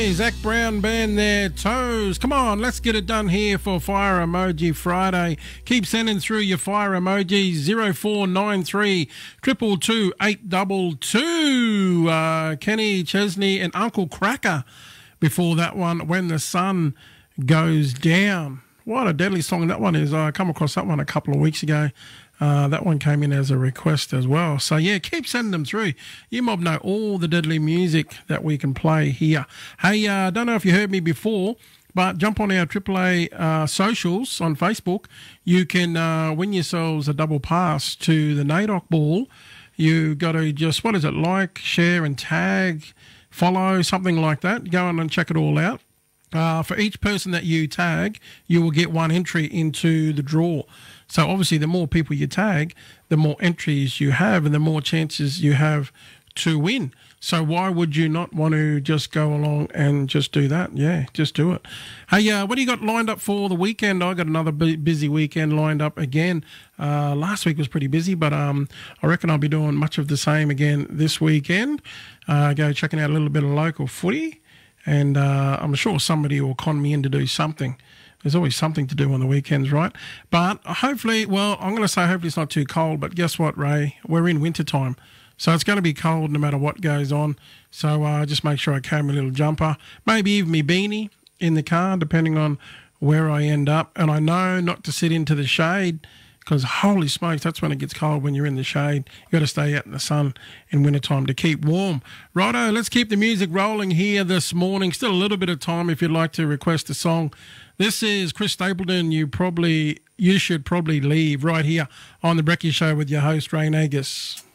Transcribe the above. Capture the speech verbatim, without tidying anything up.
Hey, Zach Brown Band there, Toes. Come on, let's get it done here for Fire Emoji Friday. Keep sending through your fire emojis, zero four nine three, two two two, eight two two. Uh, Kenny Chesney and Uncle Cracker before that one, When the Sun Goes Down. What a deadly song that one is. I come across that one a couple of weeks ago. Uh, that one came in as a request as well. So, yeah, keep sending them through. You mob know all the deadly music that we can play here. Hey, I uh, don't know if you heard me before, but jump on our Triple A uh, socials on Facebook. You can uh, win yourselves a double pass to the NAIDOC Ball. You got to just, what is it, like, share and tag, follow, something like that. Go on and check it all out. Uh, for each person that you tag, you will get one entry into the draw. So obviously the more people you tag, the more entries you have and the more chances you have to win. So why would you not want to just go along and just do that? Yeah, just do it. Hey, uh, what do you got lined up for the weekend? I got another busy weekend lined up again. Uh, last week was pretty busy, but um, I reckon I'll be doing much of the same again this weekend. Uh, go checking out a little bit of local footy. And uh, I'm sure somebody will con me in to do something. There's always something to do on the weekends, right? But hopefully, well, I'm going to say hopefully it's not too cold. But guess what, Ray? We're in winter time. So it's going to be cold no matter what goes on. So uh, just make sure I carry my little jumper. Maybe even my beanie in the car, depending on where I end up. And I know not to sit into the shade, because holy smokes, that's when it gets cold, when you're in the shade. You've got to stay out in the sun in wintertime to keep warm. Righto, let's keep the music rolling here this morning. Still a little bit of time if you'd like to request a song. This is Chris Stapleton. You probably, you should probably leave right here on The Brekkie Show with your host, Ray Nagus.